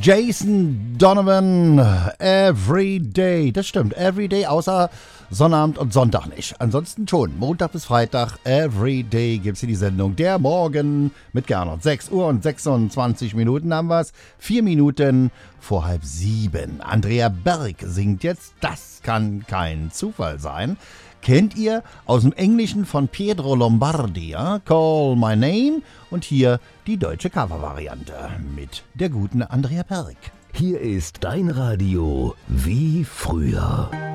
Jason Donovan, Everyday. Das stimmt, Everyday, außer Sonnabend und Sonntag nicht. Ansonsten schon, Montag bis Freitag, Everyday gibt's hier die Sendung. Der Morgen mit Gernot. 6 Uhr und 26 Minuten haben wir's. 4 Minuten vor 6:30. Andrea Berg singt jetzt, das kann kein Zufall sein. Kennt ihr aus dem Englischen von Pietro Lombardi, ja? Call My Name. Und hier die deutsche Covervariante mit der guten Andrea Berg. Hier ist dein Radio wie früher.